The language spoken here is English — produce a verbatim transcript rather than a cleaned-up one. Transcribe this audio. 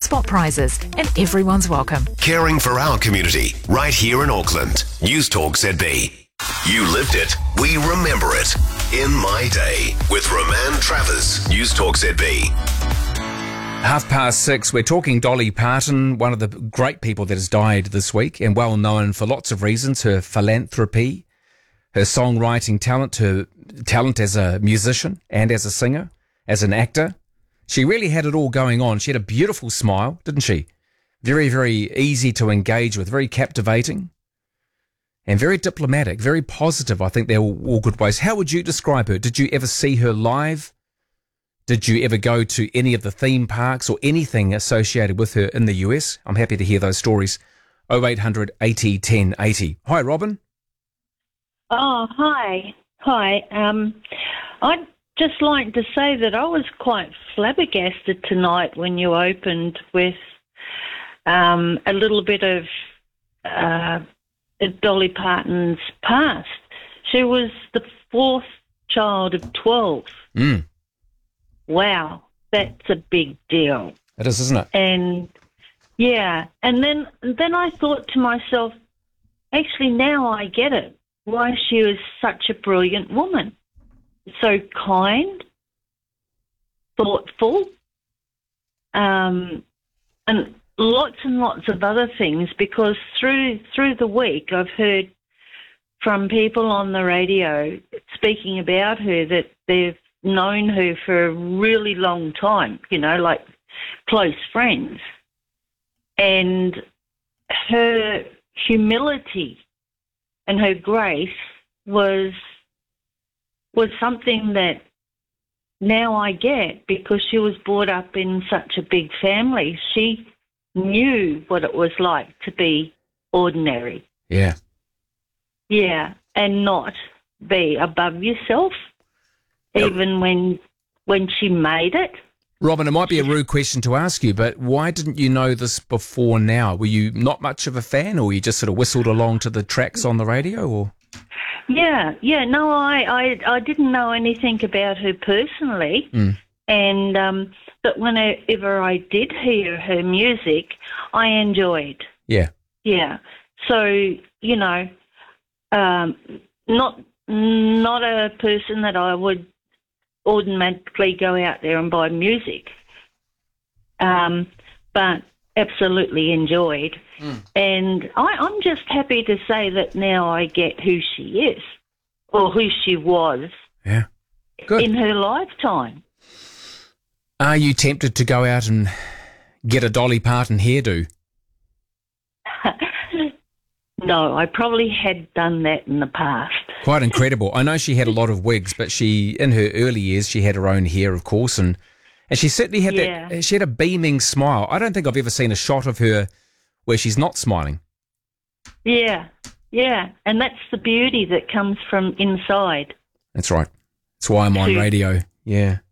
spot prizes, and everyone's welcome. Caring for our community, right here in Auckland. News Talk Z B. You lived it, we remember it. In My Day, with Roman Travers, News Talk Z B. Half past six, we're talking Dolly Parton, one of the great people that has died this week and well known for lots of reasons. Her philanthropy, her songwriting talent, her talent as a musician and as a singer, as an actor. She really had it all going on. She had a beautiful smile, didn't she? Very, very easy to engage with, very captivating and very diplomatic, very positive. I think they're all, all good ways. How would you describe her? Did you ever see her live? Did you ever go to any of the theme parks or anything associated with her in the U S? I'm happy to hear those stories. oh eight hundred eighty ten eighty. Hi, Robin. Oh, hi. Hi. Um, I'd just like to say that I was quite flabbergasted tonight when you opened with um, a little bit of uh, Dolly Parton's past. She was the fourth child of twelve. Mm. Wow, that's a big deal. It is, isn't it? And yeah, and then then I thought to myself, actually now I get it, why she was such a brilliant woman. So kind, thoughtful, um, and lots and lots of other things, because through through the week I've heard from people on the radio speaking about her that they've known her for a really long time, you know, like close friends. And her humility and her grace was was something that now I get, because she was brought up in such a big family. She knew what it was like to be ordinary. Yeah. Yeah, and not be above yourself. Even when when she made it. Robin, it might be a rude question to ask you, but why didn't you know this before now? Were you not much of a fan, or you just sort of whistled along to the tracks on the radio? Or Yeah, yeah. No, I, I, I didn't know anything about her personally. Mm. And um, but whenever I did hear her music, I enjoyed. Yeah. Yeah. So, you know, um, not not a person that I would automatically go out there and buy music, um, but absolutely enjoyed. Mm. And I, I'm just happy to say that now I get who she is, or who she was. Yeah, good. In her lifetime. Are you tempted to go out and get a Dolly Parton hairdo? No, I probably had done that in the past. Quite incredible. I know she had a lot of wigs, but she, in her early years, she had her own hair, of course, and and she certainly had yeah. that. She had a beaming smile. I don't think I've ever seen a shot of her where she's not smiling. Yeah, yeah, and that's the beauty that comes from inside. That's right. That's why I'm on radio. Yeah.